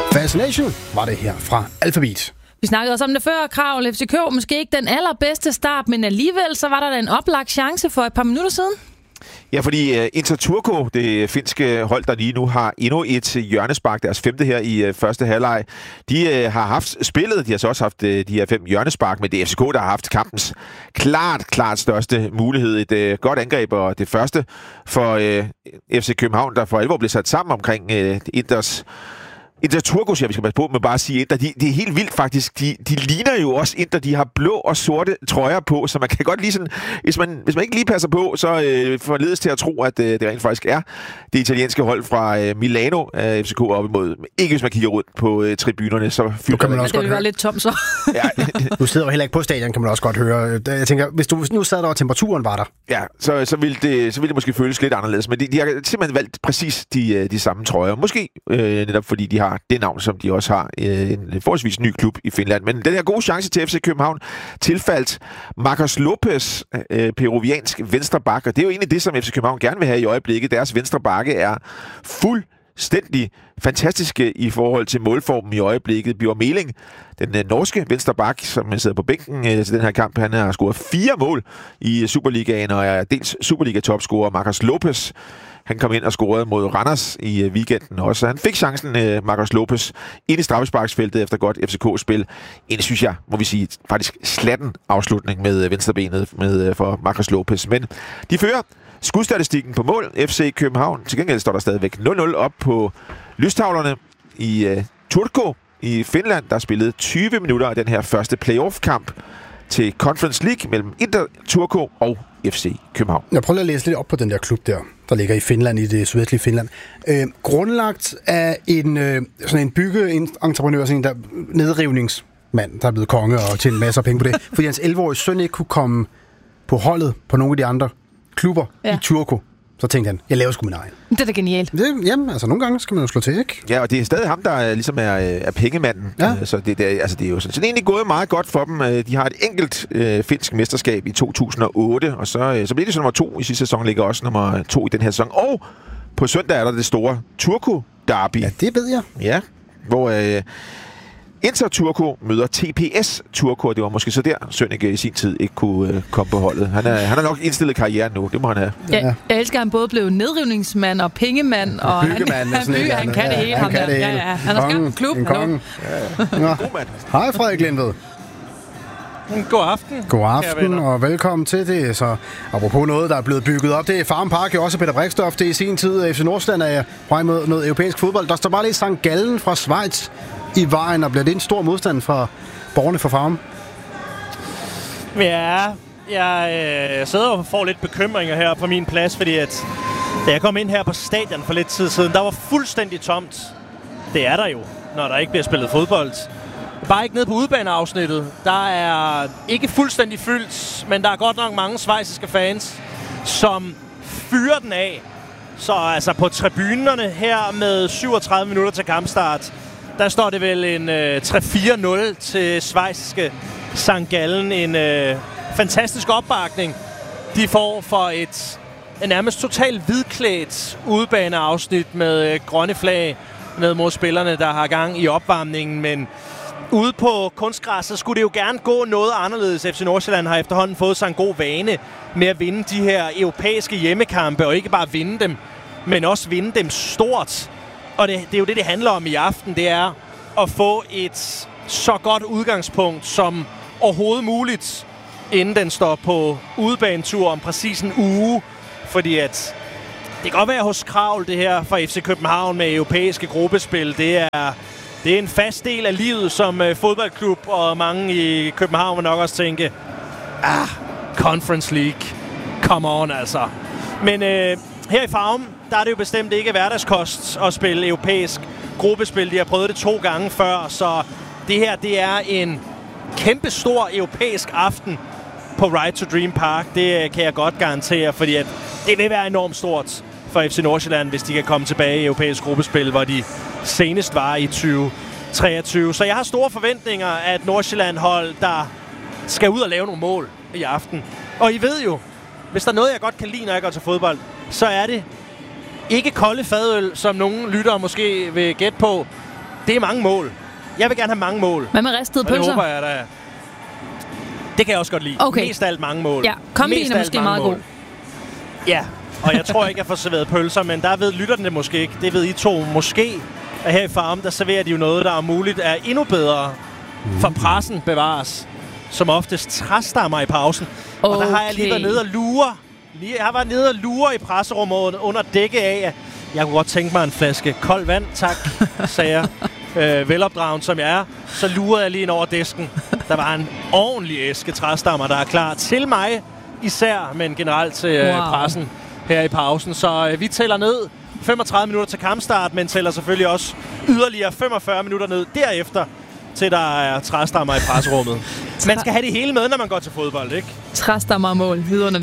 Fascination var det her fra Alphabet. Vi snakkede også om det før, Krav. FCK måske ikke den allerbedste start, men alligevel så var der en oplagt chance for et par minutter siden. Ja, fordi Inter Turku, det finske hold, der lige nu har endnu et hjørnespark, deres 5. her i første halvleg, de har haft spillet, de har så også haft de her 5 hjørnespark, men det er FCK, der har haft kampens klart største mulighed. Et godt angreb, og det første for FC København, der for alvor blev sat sammen omkring Inter Turku, vi skal passe på med bare at sige Inter. Det er helt vildt faktisk. De ligner jo også Inter. De har blå og sorte trøjer på, så man kan godt lige sådan... Hvis man ikke lige passer på, så forledes til at tro, at det rent faktisk er det italienske hold fra Milano af FCK op imod. Ikke hvis man kigger rundt på tribunerne, så fylder man også det vil være lidt tom så. Ja. Du sidder jo heller ikke på stadion, kan man også godt høre. Jeg tænker, hvis du nu sad der, og temperaturen var der. Ja, så ville det måske føles lidt anderledes. Men de har simpelthen valgt præcis de samme trøjer. Måske netop fordi de har det navn, som de også har en forholdsvis ny klub i Finland. Men den her gode chance til FC København tilfaldt Marcos Lopez, peruviansk venstreback, og det er jo egentlig det, som FC København gerne vil have i øjeblikket. Deres venstrebakke er fuldstændig fantastiske i forhold til målformen i øjeblikket. Bjørn Meling, den norske venstreback, som sidder på bænken til den her kamp, han har scoret 4 mål i Superligaen, og er dels Superliga-topscorer. Marcos Lopez, han kom ind og scorede mod Randers i weekenden også. Han fik chancen, Marcos Lopez, ind i straffesparksfeltet efter godt FCK-spil. En, synes jeg, må vi sige, faktisk slatten afslutning med venstrebenet for Marcos Lopez. Men de fører skudstatistikken på mål. FC København. Til gengæld står der stadigvæk 0-0 op på lystavlerne i Turku i Finland. Der er spillet 20 minutter af den her første playoff-kamp til Conference League mellem Inter Turku og FC København. Jeg prøver at læse lidt op på den der klub der ligger i Finland, i det sydvestlige Finland. Grundlagt af sådan en byggeentreprenør, sådan en der nedrivningsmand, der er blevet konge og tjent masser af penge på det, fordi hans 11-årige søn ikke kunne komme på holdet på nogle af de andre klubber i Turku. Så tænkte han, jeg laver sgu min egen. Det er da genialt. Jamen, altså nogle gange skal man jo slå til, ikke? Ja, og det er stadig ham, der ligesom er pengemanden. Ja. Så det er jo sådan egentlig gået meget godt for dem. De har et enkelt finsk mesterskab i 2008, og så bliver det så nummer 2 i sidste sæson, ligger også nummer 2 i den her sæson. Og på søndag er der det store Turku-derby. Ja, det ved jeg. Ja, hvor Inter Turku møder TPS Turku, og det var måske så der, Sønneke i sin tid ikke kunne komme på holdet. Han har nok indstillet karrieren nu, det må han have. Ja. Jeg elsker, at han både blev nedrivningsmand og pengemand, og han kan det hele. Han har skabt en klub nu. God mand. Hej Frederik Lindved. God aften. God aften, og velkommen til det. Så apropos noget, der er blevet bygget op, det er Farum Park, også Peter Brixdorf. Det er i sin tid. FC Nordsjælland er på vej mod noget europæisk fodbold. Der står bare lidt St. Gallen fra Schweiz i vejen, og bliver det en stor modstand fra borgerne for Farum? Ja, jeg sidder og får lidt bekymringer her på min plads, fordi at da jeg kom ind her på stadion for lidt tid siden, der var fuldstændig tomt. Det er der jo, når der ikke bliver spillet fodbold. Bare ikke nede på udebaneafsnittet. Der er ikke fuldstændig fyldt, men der er godt nok mange schweiziske fans, som fyrer den af. Så altså på tribunerne her med 37 minutter til kampstart, der står det vel en 3-4-0 til schweiziske St. Gallen. En fantastisk opbakning, de får for et nærmest totalt hvidklædt udebaneafsnit med grønne flag ned mod spillerne, der har gang i opvarmningen. Men ude på kunstgræsset skulle det jo gerne gå noget anderledes. FC Nordsjælland har efterhånden fået sig en god vane med at vinde de her europæiske hjemmekampe, og ikke bare vinde dem, men også vinde dem stort. Og det er jo det handler om i aften. Det er at få et så godt udgangspunkt som overhovedet muligt, inden den står på udebanetur om præcis en uge. Fordi at det kan godt være hos Kravl, det her fra FC København med europæiske gruppespil. Det er en fast del af livet som fodboldklub, og mange i København vil nok også tænke, Conference League, come on altså. Men her i Farum, der er det jo bestemt ikke hverdagskost at spille europæisk gruppespil. De har prøvet det 2 gange før, så det her, det er en kæmpe stor europæisk aften på Ride to Dream Park. Det kan jeg godt garantere, fordi at det vil være enormt stort for FC Nordsjælland, hvis de kan komme tilbage i europæisk gruppespil, hvor de senest var i 2023. Så jeg har store forventninger af et Nordsjælland-hold, der skal ud og lave nogle mål i aften. Og I ved jo, hvis der er noget, jeg godt kan lide, når jeg går til fodbold, så er det ikke kolde fadøl, som nogle lyttere måske vil gætte på, Det er mange mål. Jeg vil gerne have mange mål. Hvad med ristede pølser? Det håber jeg da. Det kan jeg også godt lide. Okay. Mest af alt mange mål. Ja, kombinen er måske meget god. Ja, og jeg tror ikke, jeg får serveret pølser, men der ved lytterne det måske ikke. Det ved I to måske. At her i Farm, der serverer de jo noget, der er muligt er endnu bedre. For pressen bevares. Som oftest træstammer i pausen. Okay. Og der har jeg lige været nede og lure. Jeg har været nede og lure i presserummet under dække af, at jeg kunne godt tænke mig en flaske koldt vand, tak, sagde jeg. Velopdragen som jeg er, så lurede jeg lige ind over disken. Der var en ordentlig æske træstammer, der er klar til mig, især, men generelt til pressen her i pausen. Så vi tæller ned 35 minutter til kampstart, men tæller selvfølgelig også yderligere 45 minutter ned derefter, til der er træstammer i presserummet. Man skal have det hele med, når man går til fodbold, ikke? Træstammer og mål, vidunderligt.